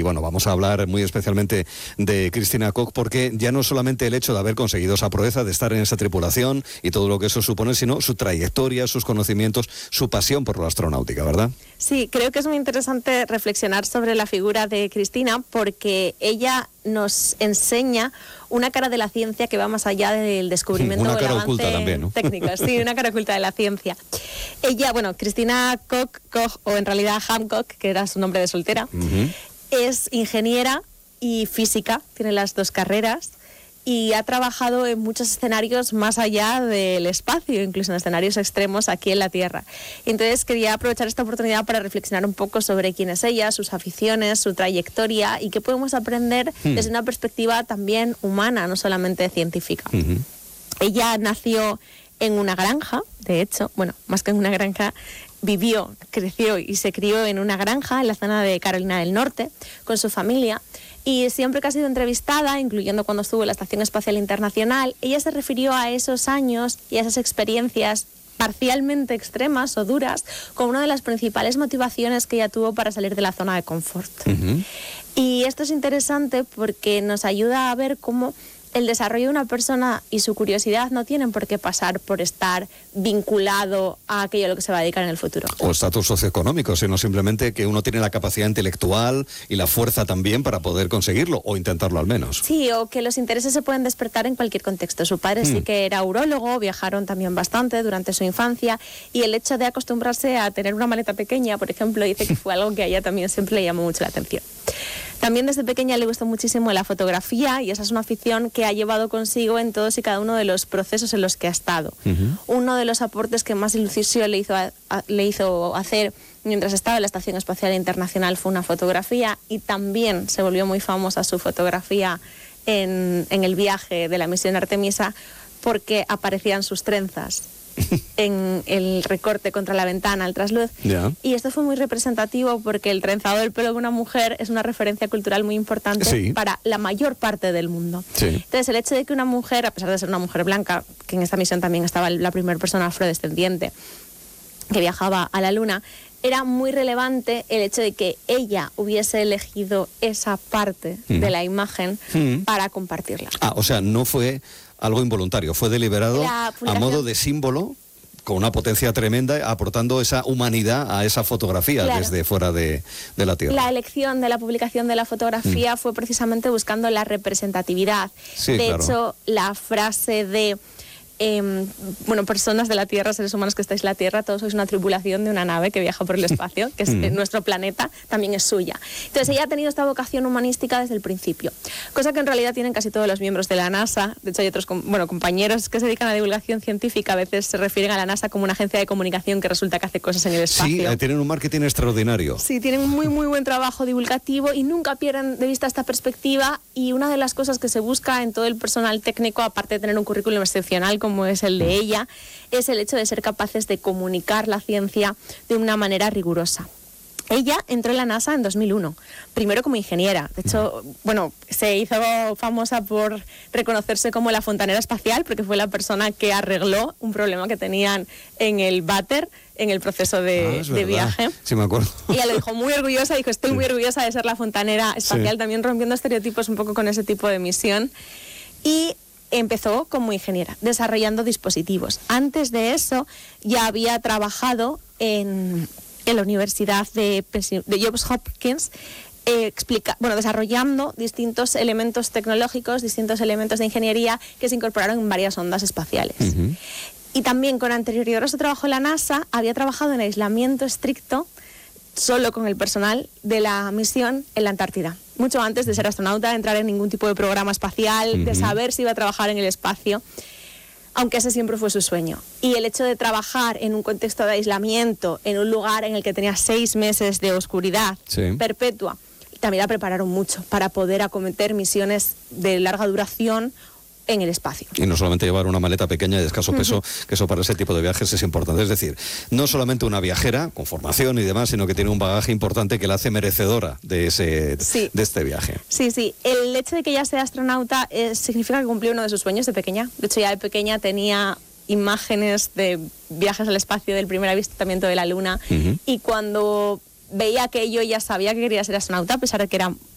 bueno, vamos a hablar muy especialmente de Christina Koch, porque ya no solamente el hecho de haber conseguido esa proeza, de estar en esa tripulación y todo lo que eso supone, sino su trayectoria, sus conocimientos, su pasión por la astronáutica, ¿verdad? Sí, creo que es muy interesante reflexionar sobre la figura de Christina, porque ella nos enseña una cara de la ciencia que va más allá del descubrimiento una del cara avance oculta también, ¿no? técnico. Sí, una cara oculta de la ciencia. Ella, bueno, Christina Koch, o en realidad Hancock, que era su nombre de soltera, es ingeniera y física, tiene las dos carreras, y ha trabajado en muchos escenarios más allá del espacio, incluso en escenarios extremos aquí en la Tierra. Entonces quería aprovechar esta oportunidad para reflexionar un poco sobre quién es ella, sus aficiones, su trayectoria y qué podemos aprender desde una perspectiva también humana, no solamente científica. Ella nació en una granja, de hecho, bueno, más que en una granja, vivió, creció y se crió en una granja en la zona de Carolina del Norte con su familia. Y siempre que ha sido entrevistada, incluyendo cuando estuvo en la Estación Espacial Internacional, ella se refirió a esos años y a esas experiencias parcialmente extremas o duras como una de las principales motivaciones que ella tuvo para salir de la zona de confort. Y esto es interesante porque nos ayuda a ver cómo el desarrollo de una persona y su curiosidad no tienen por qué pasar por estar vinculado a aquello a lo que se va a dedicar en el futuro. O estatus socioeconómico, sino simplemente que uno tiene la capacidad intelectual y la fuerza también para poder conseguirlo, o intentarlo al menos. Sí, o que los intereses se pueden despertar en cualquier contexto. Su padre sí que era urólogo, viajaron también bastante durante su infancia, y el hecho de acostumbrarse a tener una maleta pequeña, por ejemplo, dice que fue algo que a ella también siempre le llamó mucho la atención. También desde pequeña le gustó muchísimo la fotografía, y esa es una afición que ha llevado consigo en todos y cada uno de los procesos en los que ha estado. Uno de los aportes que más ilusión le hizo hacer mientras estaba en la Estación Espacial Internacional fue una fotografía, y también se volvió muy famosa su fotografía en el viaje de la misión Artemisa, porque aparecían sus trenzas en el recorte contra la ventana, el trasluz. Y esto fue muy representativo porque el trenzado del pelo de una mujer es una referencia cultural muy importante para la mayor parte del mundo. Entonces, el hecho de que una mujer, a pesar de ser una mujer blanca, que en esta misión también estaba la primera persona afrodescendiente que viajaba a la Luna, era muy relevante el hecho de que ella hubiese elegido esa parte de la imagen para compartirla. O sea, no fue algo involuntario, fue deliberado a modo de símbolo, con una potencia tremenda, aportando esa humanidad a esa fotografía desde fuera de la Tierra. La elección de la publicación de la fotografía fue precisamente buscando la representatividad. De hecho, la frase de personas de la Tierra, seres humanos que estáis en la Tierra, todos sois una tripulación de una nave que viaja por el espacio, que es nuestro planeta, también es suya. Entonces ella ha tenido esta vocación humanística desde el principio, cosa que en realidad tienen casi todos los miembros de la NASA. De hecho hay otros compañeros que se dedican a divulgación científica, a veces se refieren a la NASA como una agencia de comunicación que resulta que hace cosas en el espacio. Sí, tienen un marketing extraordinario. Sí, tienen un muy buen trabajo divulgativo y nunca pierden de vista esta perspectiva, y una de las cosas que se busca en todo el personal técnico, aparte de tener un currículum excepcional como es el de ella, es el hecho de ser capaces de comunicar la ciencia de una manera rigurosa. Ella entró en la NASA en 2001, primero como ingeniera. De hecho, se hizo famosa por reconocerse como la fontanera espacial, porque fue la persona que arregló un problema que tenían en el váter, en el proceso de viaje. Sí, me acuerdo. Y ella lo dijo muy orgullosa, dijo, estoy muy orgullosa de ser la fontanera espacial, también rompiendo estereotipos un poco con ese tipo de misión. Y empezó como ingeniera, desarrollando dispositivos. Antes de eso, ya había trabajado en la Universidad de Johns Hopkins, desarrollando distintos elementos tecnológicos, distintos elementos de ingeniería que se incorporaron en varias ondas espaciales. Y también, con anterioridad a su trabajo en la NASA, había trabajado en aislamiento estricto, solo con el personal de la misión en la Antártida. Mucho antes de ser astronauta, de entrar en ningún tipo de programa espacial, de saber si iba a trabajar en el espacio, aunque ese siempre fue su sueño. Y el hecho de trabajar en un contexto de aislamiento, en un lugar en el que tenía 6 meses de oscuridad perpetua, también la prepararon mucho para poder acometer misiones de larga duración en el espacio. Y no solamente llevar una maleta pequeña y de escaso peso, que eso para ese tipo de viajes es importante. Es decir, no solamente una viajera con formación y demás, sino que tiene un bagaje importante que la hace merecedora de este viaje. Sí. El hecho de que ella sea astronauta significa que cumplió uno de sus sueños de pequeña. De hecho, ya de pequeña tenía imágenes de viajes al espacio, del primer avistamiento de la Luna, y cuando veía aquello ya sabía que quería ser astronauta, a pesar de que era